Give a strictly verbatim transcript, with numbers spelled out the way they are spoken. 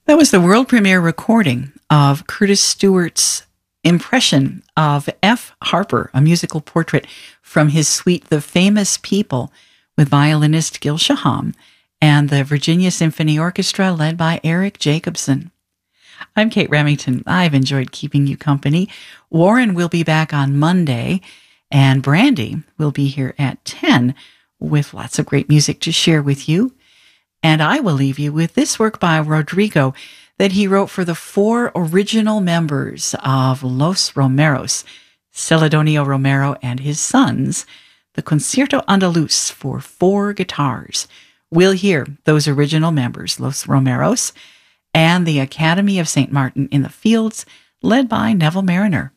That was the world premiere recording of Curtis Stewart's impression of F. Harper, a musical portrait from his suite The Famous People, with violinist Gil Shaham and the Virginia Symphony Orchestra led by Eric Jacobson. I'm Kate Remington. I've enjoyed keeping you company. Warren will be back on Monday, and Brandy will be here at ten with lots of great music to share with you. And I will leave you with this work by Rodrigo that he wrote for the four original members of Los Romeros, Celedonio Romero and his sons, the Concierto Andaluz for four guitars. We'll hear those original members, Los Romeros, and the Academy of Saint Martin in the Fields, led by Neville Mariner.